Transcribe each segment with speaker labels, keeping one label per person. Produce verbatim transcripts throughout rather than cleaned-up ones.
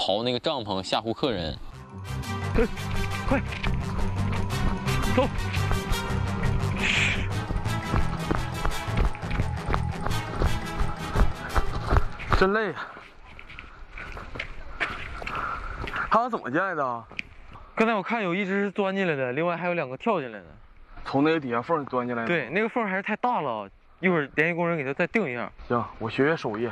Speaker 1: 刨那个帐篷吓唬客人。
Speaker 2: 快，走！真累啊！他俩怎么进来的？
Speaker 3: 刚才我看有一只是钻进来的，另外还有两个跳进来的。
Speaker 2: 从那个底下缝钻进来的？
Speaker 3: 对，那个缝还是太大了，一会儿联系工人给他再定一下。
Speaker 2: 行，我学学手艺。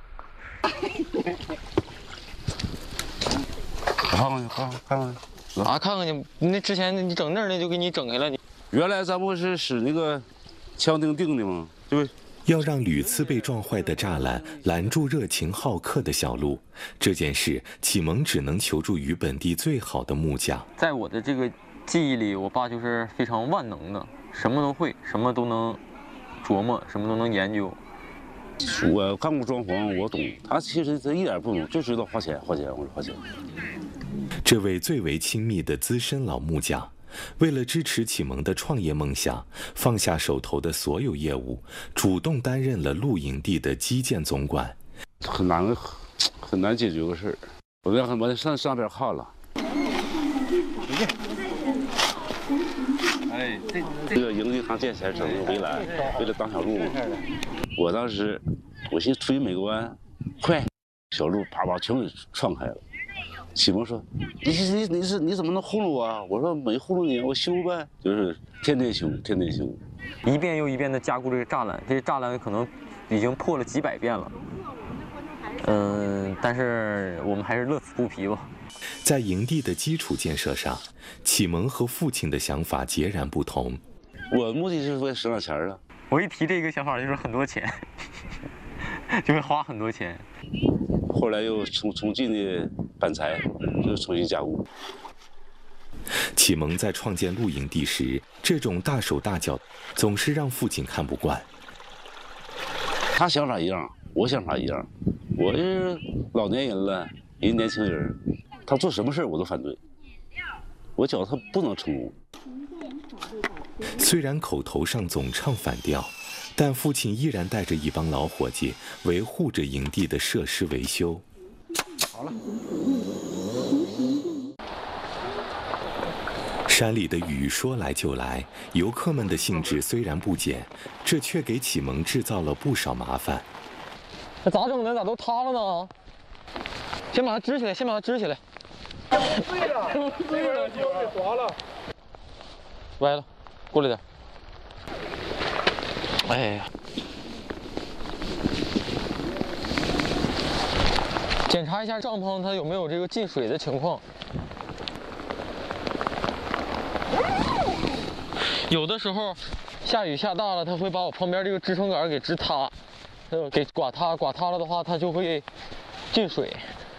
Speaker 4: 看看去，看看看看。
Speaker 1: 啊，看看你，那之前你整那儿那就给你整开了。你
Speaker 4: 原来咱不是使那个枪钉钉的吗？对不对？
Speaker 5: 要让屡次被撞坏的栅栏拦住热情好客的小鹿，这件事启蒙只能求助于本地最好的木匠。
Speaker 1: 在我的这个记忆里，我爸就是非常万能的，什么都会，什么都能琢磨，什么都能研究。
Speaker 4: 我干过装潢，我懂。他其实他一点不懂，就知道花钱花钱，我说花钱。
Speaker 5: 这位最为亲密的资深老木匠，为了支持启蒙的创业梦想，放下手头的所有业务，主动担任了露营地的基建总管。
Speaker 4: 很难很难解决个事儿。我在我上上边看了。
Speaker 1: 哎，这
Speaker 4: 这个营地刚建起来整个围栏，为了挡小路嘛。我当时我寻思出去美国湾，快，小路啪啪全给撞开了。启蒙说：“你你你是你怎么能糊弄我啊？”我说：“没糊弄你，我修呗，就是天天修，天天修，
Speaker 1: 一遍又一遍的加固这个栅栏，这个栅栏可能已经破了几百遍了。嗯，但是我们还是乐此不疲吧。”
Speaker 5: 在营地的基础建设上，启蒙和父亲的想法截然不同。
Speaker 4: 我目的是为了省点钱啊。
Speaker 1: 我一提这个想法就是很多钱，就会花很多钱。
Speaker 4: 后来又重重进的板材，又重新加固。
Speaker 5: 启蒙在创建露营地时，这种大手大脚总是让父亲看不惯。
Speaker 4: 他想法一样，我想法一样。我是老年人了，人年轻人，他做什么事我都反对。我觉得他不能成功。
Speaker 5: 虽然口头上总唱反调，但父亲依然带着一帮老伙计维护着营地的设施维修。
Speaker 2: 好了。
Speaker 5: 山里的雨说来就来，游客们的兴致虽然不减，这却给启蒙制造了不少麻烦。
Speaker 1: 这咋整的？咋都塌了呢？先把它支起来，先把它支起来。
Speaker 2: 对了，对了，就给滑了。
Speaker 1: 歪了，过来点。哎呀！检查一下帐篷它有没有这个进水的情况。有的时候下雨下大了，它会把我旁边这个支撑杆给支塌，呃，给刮塌，刮塌了的话，它就会进水。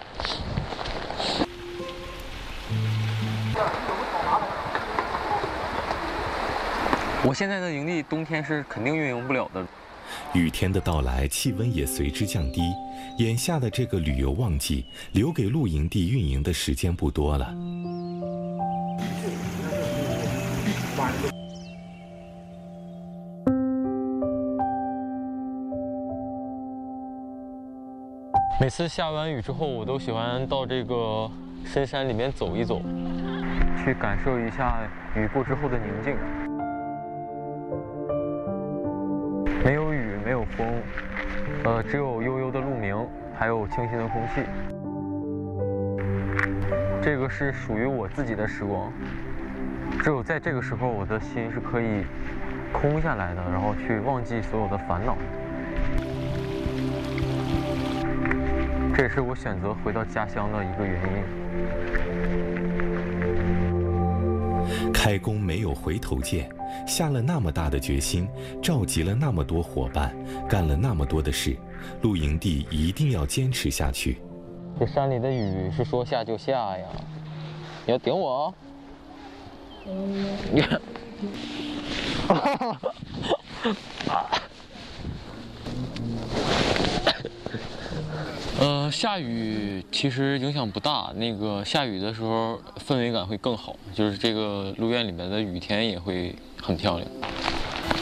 Speaker 1: 我现在的营地冬天是肯定运营不了的。
Speaker 5: 雨天的到来，气温也随之降低。眼下的这个旅游旺季，留给露营地运营的时间不多了。
Speaker 1: 每次下完雨之后，我都喜欢到这个深山里面走一走，去感受一下雨过之后的宁静。没有雨，没有风，呃，只有悠悠的鹿鸣，还有清新的空气。这个是属于我自己的时光，只有在这个时候，我的心是可以空下来的，然后去忘记所有的烦恼。这也是我选择回到家乡的一个原因。
Speaker 5: 开工没有回头箭，下了那么大的决心，召集了那么多伙伴，干了那么多的事，露营地一定要坚持下去。
Speaker 1: 这山里的雨是说下就下呀，你要顶我啊！呃，下雨其实影响不大，那个下雨的时候氛围感会更好，就是这个鹿苑里面的雨天也会很漂亮。